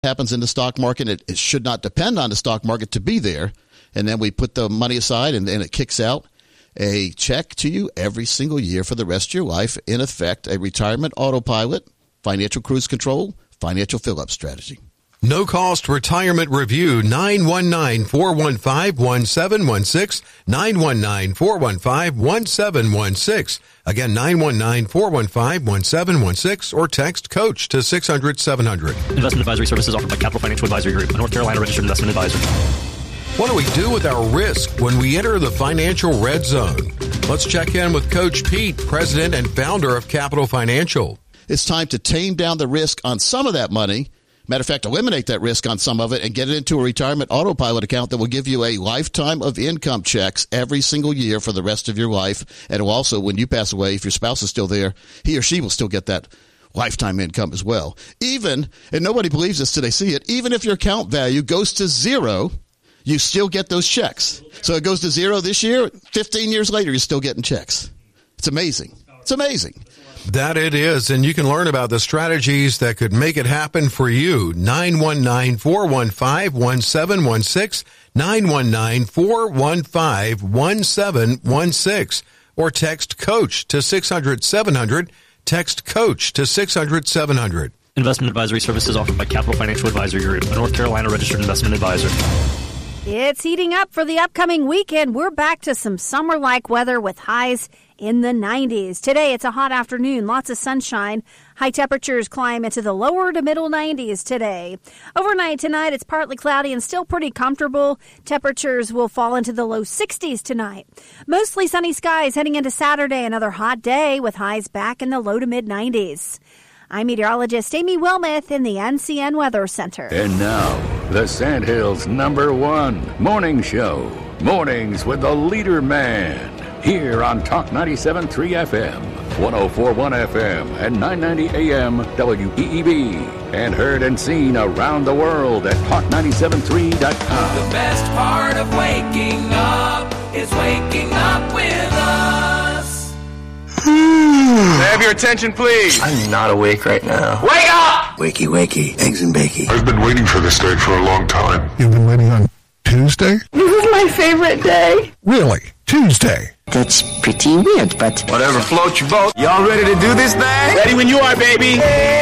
happens in the stock market. It should not depend on the stock market to be there. And then we put the money aside, and then it kicks out a check to you every single year for the rest of your life. In effect, a retirement autopilot, financial cruise control, financial fill-up strategy. No-cost retirement review, 919-415-1716, 919-415-1716. Again, 919-415-1716, or text COACH to 600-700. Investment advisory services offered by Capital Financial Advisory Group, a North Carolina registered investment advisor. What do we do with our risk when we enter the financial red zone? Let's check in with Coach Pete, president and founder of Capital Financial. It's time to tame down the risk on some of that money. Matter of fact, eliminate that risk on some of it and get it into a retirement autopilot account that will give you a lifetime of income checks every single year for the rest of your life. And it will also, when you pass away, if your spouse is still there, he or she will still get that lifetime income as well. Even, and nobody believes this till they see it, even if your account value goes to zero, you still get those checks. So it goes to zero this year, 15 years later, you're still getting checks. It's amazing. It's amazing. That it is, and you can learn about the strategies that could make it happen for you. 919-415-1716, 919-415-1716, or text COACH to 600-700, text COACH to 600-700. Investment advisory services offered by Capital Financial Advisory Group, a North Carolina registered investment advisor. It's heating up for the upcoming weekend. We're back to some summer-like weather with highs in the 90s. Today, it's a hot afternoon, lots of sunshine. High temperatures climb into the lower to middle 90s today. Overnight tonight, it's partly cloudy and still pretty comfortable. Temperatures will fall into the low 60s tonight. Mostly sunny skies heading into Saturday, another hot day with highs back in the low to mid 90s. I'm meteorologist Amy Wilmoth in the NCN Weather Center. And now, the Sandhills' #1 morning show. Mornings with the Leader Man. Here on Talk 97.3 FM, 104.1 FM, and 990 AM WEEB. And heard and seen around the world at talk973.com. The best part of waking up is waking up with us. May I have your attention, please? I'm not awake right now. Wake up! Wakey, wakey, eggs and bakey. I've been waiting for this day for a long time. You've been waiting on Tuesday? This is my favorite day. Really? Tuesday? That's pretty weird, but... Whatever floats your boat. Y'all ready to do this thing? Ready when you are, baby.